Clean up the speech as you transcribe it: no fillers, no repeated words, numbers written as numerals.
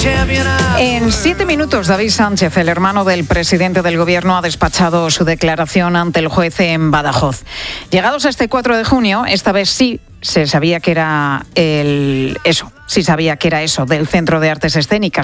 En 7 minutos, David Sánchez, el hermano del presidente del Gobierno, ha despachado su declaración ante el juez en Badajoz. Llegados a este 4 de junio, esta vez sí se sabía que era eso del Centro de Artes Escénicas.